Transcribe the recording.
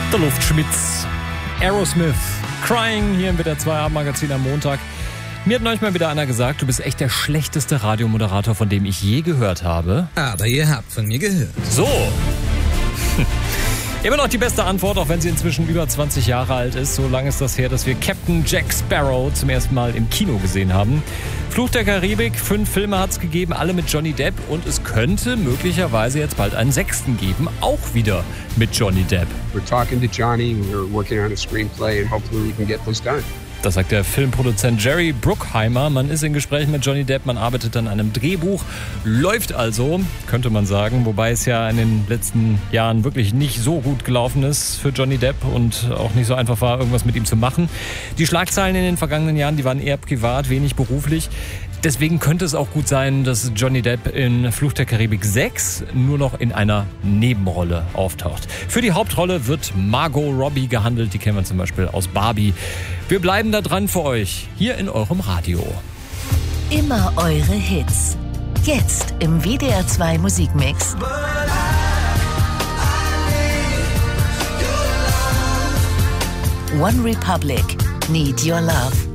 Der Luftschmitz, Aerosmith, Crying hier im WDR 2 Abendmagazin am Montag. Mir hat neulich mal wieder einer gesagt, du bist echt der schlechteste Radiomoderator, von dem ich je gehört habe. Aber ihr habt von mir gehört. So. Immer noch die beste Antwort, auch wenn sie inzwischen über 20 Jahre alt ist. So lange ist das her, dass wir Captain Jack Sparrow zum ersten Mal im Kino gesehen haben. Fluch der Karibik, 5 Filme hat es gegeben, alle mit Johnny Depp. Und es könnte möglicherweise jetzt bald einen 6. geben, auch wieder mit Johnny Depp. We're talking to Johnny, we're working on a screenplay and hopefully we can get this done. Das sagt der Filmproduzent Jerry Bruckheimer. Man ist in Gesprächen mit Johnny Depp, man arbeitet an einem Drehbuch. Läuft also, könnte man sagen. Wobei es ja in den letzten Jahren wirklich nicht so gut gelaufen ist für Johnny Depp und auch nicht so einfach war, irgendwas mit ihm zu machen. Die Schlagzeilen in den vergangenen Jahren, die waren eher privat, wenig beruflich. Deswegen könnte es auch gut sein, dass Johnny Depp in Fluch der Karibik 6 nur noch in einer Nebenrolle auftaucht. Für die Hauptrolle wird Margot Robbie gehandelt, die kennen wir zum Beispiel aus Barbie. Wir bleiben da dran für euch, hier in eurem Radio. Immer eure Hits. Jetzt im WDR 2 Musikmix. One Republic, Need Your Love.